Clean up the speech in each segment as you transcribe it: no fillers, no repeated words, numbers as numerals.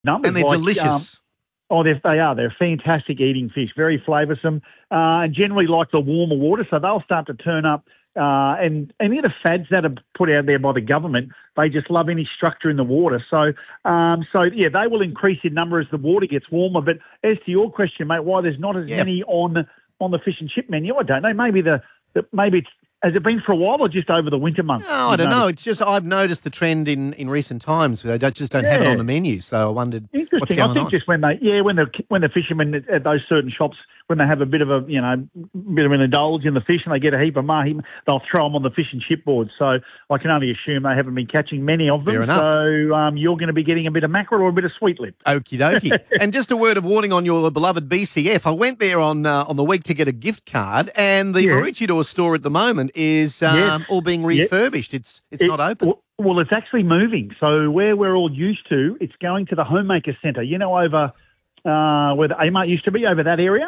numbers. And they're delicious. They are. They're fantastic eating fish, very flavoursome, and generally like the warmer water, so they'll start to turn up. And any of the fads that are put out there by the government, they just love any structure in the water. So they will increase in number as the water gets warmer. But as to your question, mate, why there's not as many on the fish and chip menu, I don't know. Maybe it's. Has it been for a while or just over the winter months? No, I don't know. It's just I've noticed the trend in recent times. They don't have it on the menu, so I wondered what's going on. I think just when the fishermen at those certain shops, when they have a bit of an indulge in the fish and they get a heap of mahi, they'll throw them on the fish and chip board. So I can only assume they haven't been catching many of them. Fair enough. So you're going to be getting a bit of mackerel or a bit of sweet lip. Okie dokie. And just a word of warning on your beloved BCF. I went there on the week to get a gift card, and the Maroochydore store at the moment is all being refurbished. It's not open. Well, it's actually moving. So where we're all used to, it's going to the Homemaker Centre. Over where the Amart used to be, over that area.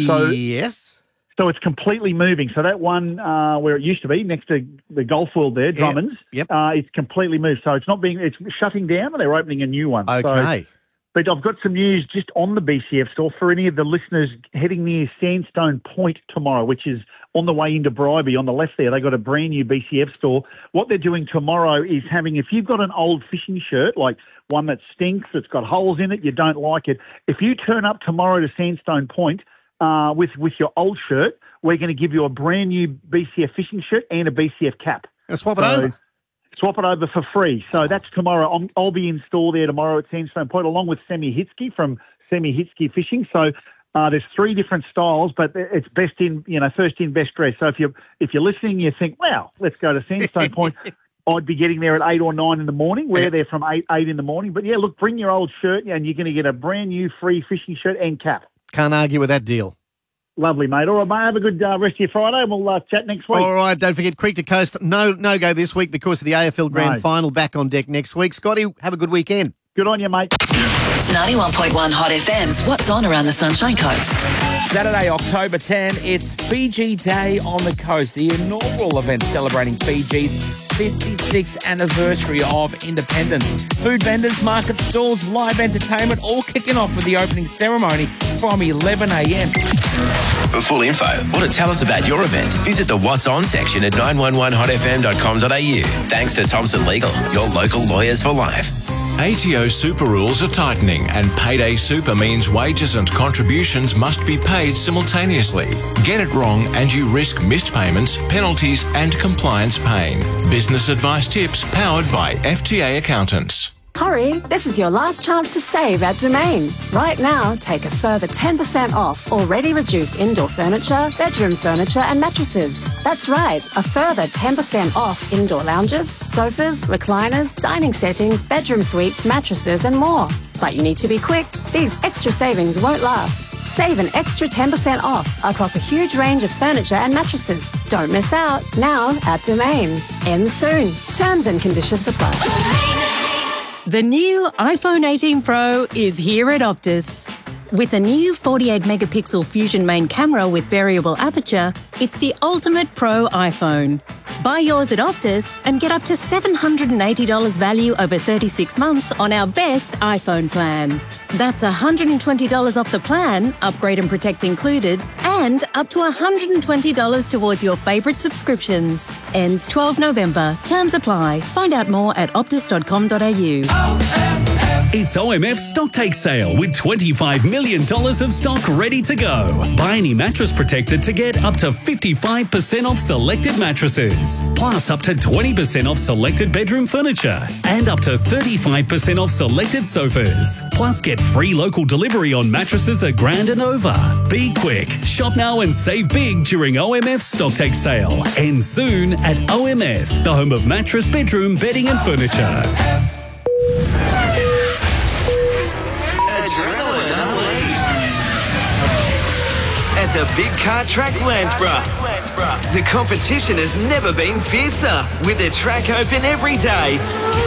Yes. So it's completely moving. So that one where it used to be, next to the Golf World there, Drummond's, it's completely moved. So it's shutting down, and they're opening a new one. Okay. But I've got some news just on the BCF store for any of the listeners heading near Sandstone Point tomorrow, which is on the way into Bribie on the left there. They got a brand new BCF store. What they're doing tomorrow is if you've got an old fishing shirt, like one that stinks, it's got holes in it, you don't like it, if you turn up tomorrow to Sandstone Point with your old shirt, we're going to give you a brand new BCF fishing shirt and a BCF cap. Swap it over. Swap it over for free. So that's tomorrow. I'll be in store there tomorrow at Sandstone Point, along with Semi Hitsky from Semi Hitsky Fishing. So there's 3 different styles, but it's best in, first in, best dressed. So if you're listening, you think, wow, let's go to Sandstone Point. I'd be getting there at 8 or 9 in the morning. We're there from 8 in the morning. But look, bring your old shirt, and you're going to get a brand new free fishing shirt and cap. Can't argue with that deal. Lovely, mate. All right, mate. Have a good rest of your Friday, and we'll chat next week. All right. Don't forget, Creek to Coast, no go this week because of the AFL Grand Final. Back on deck next week. Scotty, have a good weekend. Good on you, mate. 91.1 Hot FM's What's On Around the Sunshine Coast. Saturday, October 10, it's Fiji Day on the Coast, the inaugural event celebrating Fiji's 56th anniversary of independence. Food vendors, market stalls, live entertainment, all kicking off with the opening ceremony from 11 a.m. For full info or to tell us about your event, visit the What's On section at 911hotfm.com.au. Thanks to Thompson Legal, your local lawyers for life. ATO super rules are tightening, and payday super means wages and contributions must be paid simultaneously. Get it wrong and you risk missed payments, penalties and compliance pain. Business advice tips powered by FTA Accountants. Hurry, this is your last chance to save at Domain. Right now, take a further 10% off already reduced indoor furniture, bedroom furniture and mattresses. That's right, a further 10% off indoor lounges, sofas, recliners, dining settings, bedroom suites, mattresses and more. But you need to be quick. These extra savings won't last. Save an extra 10% off across a huge range of furniture and mattresses. Don't miss out. Now at Domain. Ends soon. Terms and conditions apply. The new iPhone 18 Pro is here at Optus. With a new 48-megapixel Fusion main camera with variable aperture, it's the ultimate pro iPhone. Buy yours at Optus and get up to $780 value over 36 months on our best iPhone plan. That's $120 off the plan, upgrade and protect included, and up to $120 towards your favourite subscriptions. Ends 12 November. Terms apply. Find out more at optus.com.au. It's OMF's Stock Take Sale with $25 million of stock ready to go. Buy any mattress protector to get up to 55% off selected mattresses, plus up to 20% off selected bedroom furniture and up to 35% off selected sofas. Plus get free local delivery on mattresses $1,000 and over. Be quick. Shop now and save big during OMF's Stock Take Sale. Ends soon at OMF, the home of mattress, bedroom, bedding and furniture. At the Big Car Track Landsborough. The competition has never been fiercer, with a track open every day.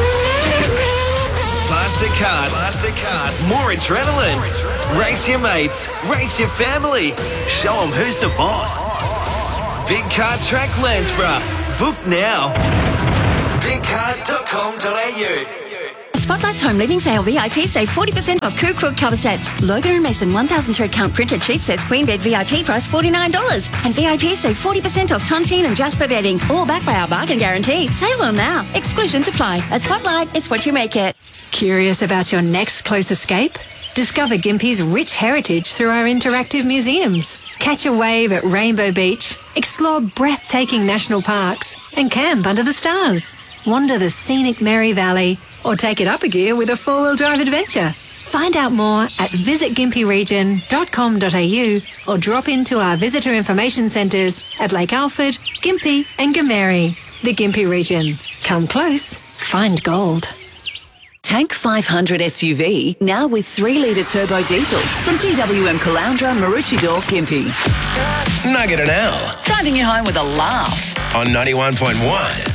Faster carts, more adrenaline. Race your mates, race your family. Show them who's the boss. Big Car Track Landsborough. Book now. bigcar.com.au. Spotlight's home living sale VIP save 40% off Coo Quilt cover sets. Logan & Mason 1,000 thread count printed sheet sets queen bed VIP price $49. And VIP save 40% off Tontine and Jasper bedding. All backed by our bargain guarantee. Sale on now. Exclusions apply. At Spotlight, it's what you make it. Curious about your next close escape? Discover Gympie's rich heritage through our interactive museums. Catch a wave at Rainbow Beach, explore breathtaking national parks, and camp under the stars. Wander the scenic Mary Valley, or take it up a gear with a four-wheel drive adventure. Find out more at visitgympieregion.com.au or drop into our visitor information centres at Lake Alfred, Gympie and Gameri. The Gympie region. Come close, find gold. Tank 500 SUV, now with 3-litre turbo diesel from GWM Caloundra, Maroochydore, Gympie. Nugget an hour. Driving you home with a laugh. On 91.1